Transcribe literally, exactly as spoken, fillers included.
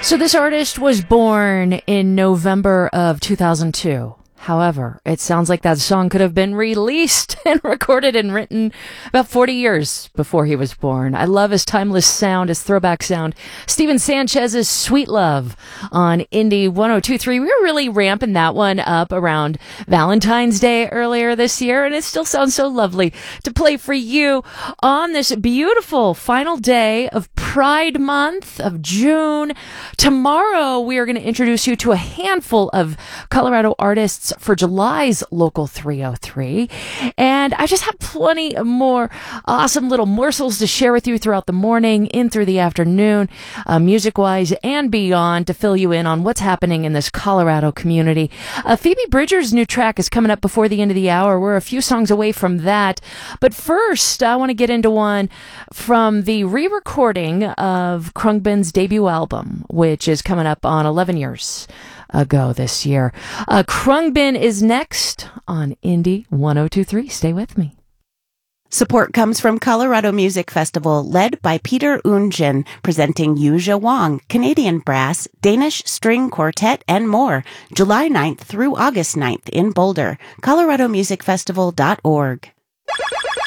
So this artist was born in November of two thousand two. However, it sounds like that song could have been released and recorded and written about forty years before he was born. I love his timeless sound, his throwback sound. Steven Sanchez's Sweet Love on Indie one oh two point three. We were really ramping that one up around Valentine's Day earlier this year, and it still sounds so lovely to play for you on this beautiful final day of Pride Month of June. Tomorrow, we are going to introduce you to a handful of Colorado artists for July's Local three oh three. And I just have plenty more awesome little morsels to share with you throughout the morning, in through the afternoon, uh, music-wise and beyond, to fill you in on what's happening in this Colorado community. Uh, Phoebe Bridgers' new track is coming up before the end of the hour. We're a few songs away from that. But first, I want to get into one from the re-recording of Khruangbin's debut album, which is coming up on eleven years ago this year. Uh, Khruangbin is next on Indie one oh two point three. Stay with me. Support comes from Colorado Music Festival, led by Peter Oonjin, presenting Yuja Wong, Canadian Brass, Danish String Quartet, and more. July ninth through August ninth in Boulder. colorado music festival dot org.